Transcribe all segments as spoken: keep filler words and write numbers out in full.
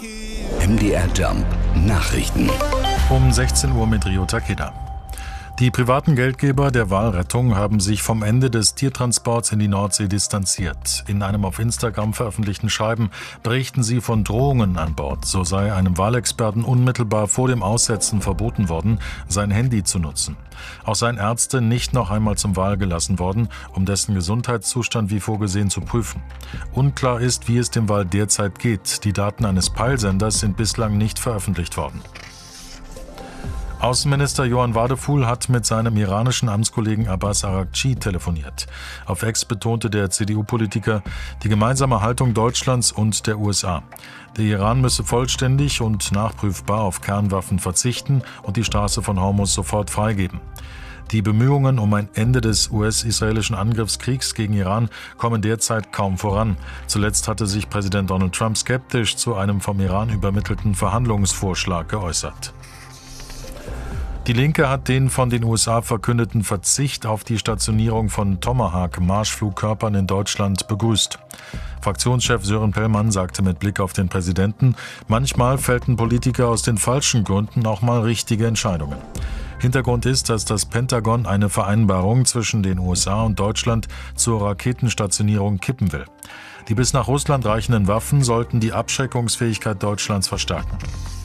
M D R Jump Nachrichten. Um sechzehn Uhr mit Rio Takeda. Die privaten Geldgeber der Walrettung haben sich vom Ende des Tiertransports in die Nordsee distanziert. In einem auf Instagram veröffentlichten Schreiben berichten sie von Drohungen an Bord. So sei einem Walexperten unmittelbar vor dem Aussetzen verboten worden, sein Handy zu nutzen. Auch seien Ärzte nicht noch einmal zum Wal gelassen worden, um dessen Gesundheitszustand wie vorgesehen zu prüfen. Unklar ist, wie es dem Wal derzeit geht. Die Daten eines Peilsenders sind bislang nicht veröffentlicht worden. Außenminister Johann Wadefuhl hat mit seinem iranischen Amtskollegen Abbas Araghchi telefoniert. Auf X betonte der C D U-Politiker die gemeinsame Haltung Deutschlands und der U S A. Der Iran müsse vollständig und nachprüfbar auf Kernwaffen verzichten und die Straße von Hormuz sofort freigeben. Die Bemühungen um ein Ende des U S-israelischen Angriffskriegs gegen Iran kommen derzeit kaum voran. Zuletzt hatte sich Präsident Donald Trump skeptisch zu einem vom Iran übermittelten Verhandlungsvorschlag geäußert. Die Linke hat den von den U S A verkündeten Verzicht auf die Stationierung von Tomahawk-Marschflugkörpern in Deutschland begrüßt. Fraktionschef Sören Pellmann sagte mit Blick auf den Präsidenten, manchmal fällten Politiker aus den falschen Gründen auch mal richtige Entscheidungen. Hintergrund ist, dass das Pentagon eine Vereinbarung zwischen den U S A und Deutschland zur Raketenstationierung kippen will. Die bis nach Russland reichenden Waffen sollten die Abschreckungsfähigkeit Deutschlands verstärken.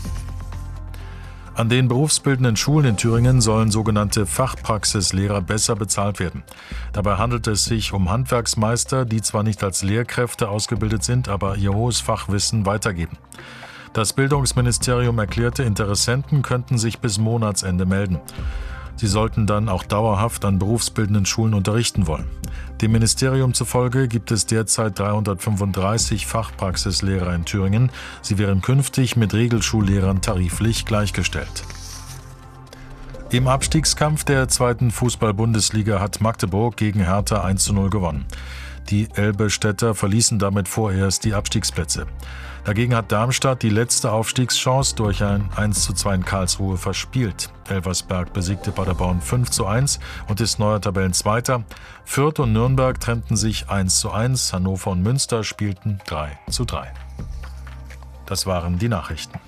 An den berufsbildenden Schulen in Thüringen sollen sogenannte Fachpraxislehrer besser bezahlt werden. Dabei handelt es sich um Handwerksmeister, die zwar nicht als Lehrkräfte ausgebildet sind, aber ihr hohes Fachwissen weitergeben. Das Bildungsministerium erklärte, Interessenten könnten sich bis Monatsende melden. Sie sollten dann auch dauerhaft an berufsbildenden Schulen unterrichten wollen. Dem Ministerium zufolge gibt es derzeit dreihundertfünfunddreißig Fachpraxislehrer in Thüringen. Sie wären künftig mit Regelschullehrern tariflich gleichgestellt. Im Abstiegskampf der zweiten Fußball-Bundesliga hat Magdeburg gegen Hertha eins zu null gewonnen. Die Elbe-Städter verließen damit vorerst die Abstiegsplätze. Dagegen hat Darmstadt die letzte Aufstiegschance durch ein eins zu zwei in Karlsruhe verspielt. Elversberg besiegte Paderborn fünf zu eins und ist neuer Tabellenzweiter. Fürth und Nürnberg trennten sich eins zu eins. Hannover und Münster spielten drei zu drei. Das waren die Nachrichten.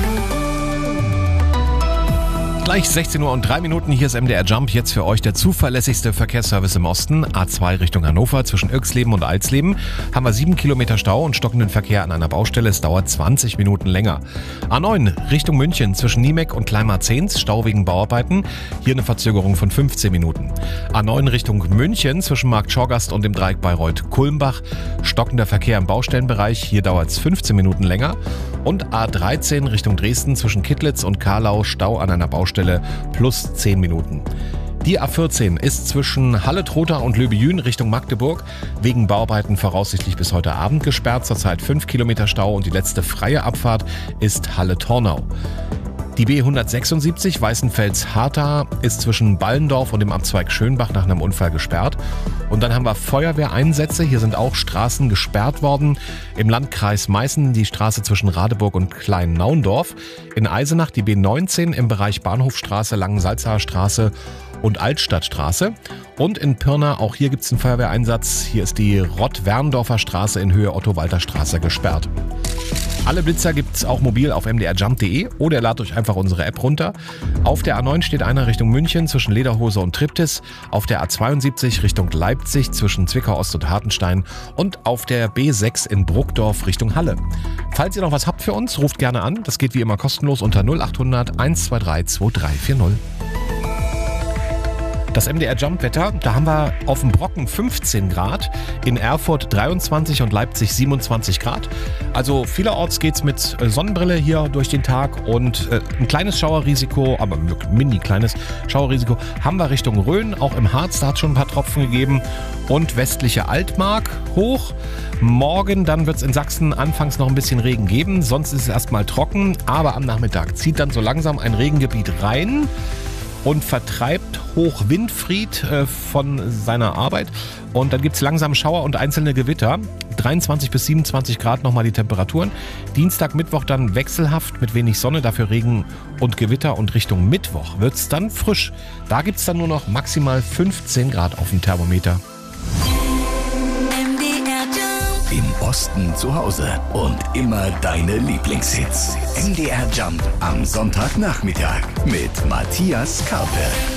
Gleich sechzehn Uhr und drei Minuten, hier ist M D R Jump, jetzt für euch der zuverlässigste Verkehrsservice im Osten. A zwei Richtung Hannover, zwischen Irxleben und Alsleben haben wir sieben Kilometer Stau und stockenden Verkehr an einer Baustelle. Es dauert zwanzig Minuten länger. A neun Richtung München, zwischen Niemek und Kleinmarzehns, Stau wegen Bauarbeiten. Hier eine Verzögerung von fünfzehn Minuten. A neun Richtung München, zwischen Markt Schorgast und dem Dreieck Bayreuth-Kulmbach. Stockender Verkehr im Baustellenbereich, hier dauert es fünfzehn Minuten länger. Und A dreizehn Richtung Dresden, zwischen Kittlitz und Karlau, Stau an einer Baustelle plus zehn Minuten. Die A vierzehn ist zwischen Halle-Trotha und Löbejün Richtung Magdeburg wegen Bauarbeiten voraussichtlich bis heute Abend gesperrt. Zurzeit fünf Kilometer Stau und die letzte freie Abfahrt ist Halle-Tornau. Die B hundertsechsundsiebzig Weißenfels-Hartha ist zwischen Ballendorf und dem Abzweig Schönbach nach einem Unfall gesperrt. Und dann haben wir Feuerwehreinsätze. Hier sind auch Straßen gesperrt worden. Im Landkreis Meißen die Straße zwischen Radeburg und Klein-Naundorf. In Eisenach die B neunzehn im Bereich Bahnhofstraße, Langensalzacher Straße und Altstadtstraße. Und in Pirna, auch hier gibt es einen Feuerwehreinsatz. Hier ist die Rott-Werndorfer Straße in Höhe Otto-Walter-Straße gesperrt. Alle Blitzer gibt's auch mobil auf m d r jump punkt d e oder ihr ladet euch einfach unsere App runter. Auf der A neun steht einer Richtung München zwischen Lederhose und Triptis, auf der A zweiundsiebzig Richtung Leipzig zwischen Zwickau Ost und Hartenstein und auf der B sechs in Bruckdorf Richtung Halle. Falls ihr noch was habt für uns, ruft gerne an. Das geht wie immer kostenlos unter null acht hundert eins zwei drei zwei drei vier null. Das M D R Jump Wetter, da haben wir auf dem Brocken fünfzehn Grad, in Erfurt dreiundzwanzig und Leipzig siebenundzwanzig Grad. Also vielerorts geht's mit Sonnenbrille hier durch den Tag und äh, ein kleines Schauerrisiko, aber mini kleines Schauerrisiko haben wir Richtung Rhön, auch im Harz, da hat schon ein paar Tropfen gegeben und westliche Altmark hoch. Morgen dann wird es in Sachsen anfangs noch ein bisschen Regen geben, sonst ist es erstmal trocken, aber am Nachmittag zieht dann so langsam ein Regengebiet rein und vertreibt Hochwindfried äh, von seiner Arbeit. Und dann gibt es langsam Schauer und einzelne Gewitter. dreiundzwanzig bis siebenundzwanzig Grad nochmal die Temperaturen. Dienstag, Mittwoch dann wechselhaft mit wenig Sonne, dafür Regen und Gewitter. Und Richtung Mittwoch wird es dann frisch. Da gibt es dann nur noch maximal fünfzehn Grad auf dem Thermometer. M D R Jump. Im Osten zu Hause und immer deine Lieblingshits. M D R Jump am Sonntagnachmittag mit Matthias Karpe.